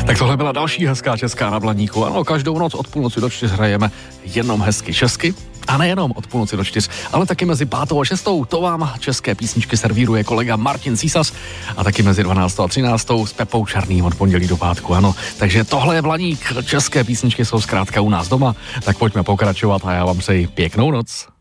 Tak tohle byla další hezká česká na Blaníku. Ano, každou noc od půlnoci do 4 hrajeme jenom hezky česky. A nejenom od půlnoci do 4, ale taky mezi 5. a 6. To vám české písničky servíruje kolega Martin Císař a taky mezi 12. a 13. s Pepou Černým od pondělí do pátku, ano. Takže tohle je Blaník, české písničky jsou zkrátka u nás doma, tak pojďme pokračovat a já vám přeji pěknou noc.